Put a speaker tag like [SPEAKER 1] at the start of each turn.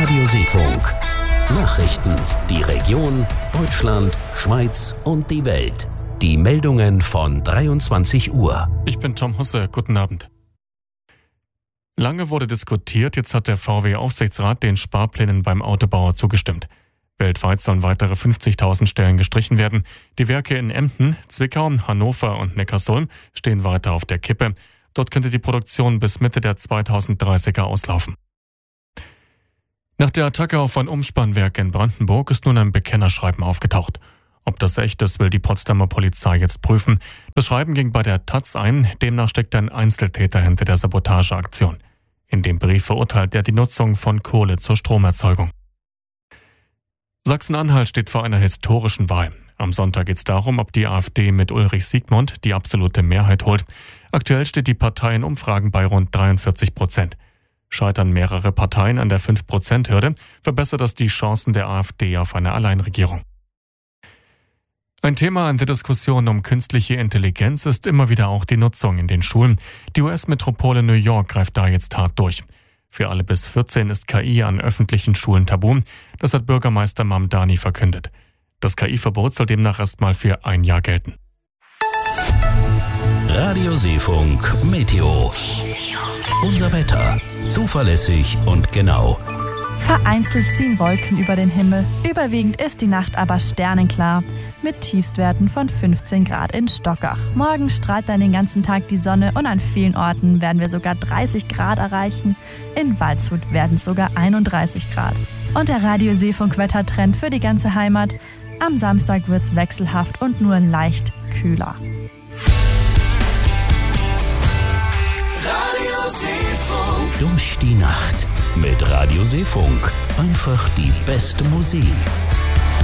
[SPEAKER 1] Radio Seefunk. Nachrichten, die Region, Deutschland, Schweiz und die Welt. Die Meldungen von 23 Uhr.
[SPEAKER 2] Ich bin Tom Husse, guten Abend. Lange wurde diskutiert, jetzt hat der VW-Aufsichtsrat den Sparplänen beim Autobauer zugestimmt. Weltweit sollen weitere 50.000 Stellen gestrichen werden. Die Werke in Emden, Zwickau, Hannover und Neckarsulm stehen weiter auf der Kippe. Dort könnte die Produktion bis Mitte der 2030er auslaufen. Nach der Attacke auf ein Umspannwerk in Brandenburg ist nun ein Bekennerschreiben aufgetaucht. Ob das echt ist, will die Potsdamer Polizei jetzt prüfen. Das Schreiben ging bei der taz ein, demnach steckt ein Einzeltäter hinter der Sabotageaktion. In dem Brief verurteilt er die Nutzung von Kohle zur Stromerzeugung. Sachsen-Anhalt steht vor einer historischen Wahl. Am Sonntag geht es darum, ob die AfD mit Ulrich Siegmund die absolute Mehrheit holt. Aktuell steht die Partei in Umfragen bei rund 43%. Scheitern mehrere Parteien an der 5%-Hürde, verbessert das die Chancen der AfD auf eine Alleinregierung. Ein Thema an der Diskussion um künstliche Intelligenz ist immer wieder auch die Nutzung in den Schulen. Die US-Metropole New York greift da jetzt hart durch. Für alle bis 14 ist KI an öffentlichen Schulen tabu. Das hat Bürgermeister Mamdani verkündet. Das KI-Verbot soll demnach erstmal für ein Jahr gelten.
[SPEAKER 1] Radio Seefunk Meteo. Unser Wetter. Zuverlässig und genau.
[SPEAKER 3] Vereinzelt ziehen Wolken über den Himmel. Überwiegend ist die Nacht aber sternenklar. Mit Tiefstwerten von 15 Grad in Stockach. Morgen strahlt dann den ganzen Tag die Sonne und an vielen Orten werden wir sogar 30 Grad erreichen. In Waldshut werden es sogar 31 Grad. Und der Radio Seefunk Wettertrend für die ganze Heimat. Am Samstag wird es wechselhaft und nur leicht kühler.
[SPEAKER 1] Durch die Nacht mit Radio Seefunk. Einfach die beste Musik.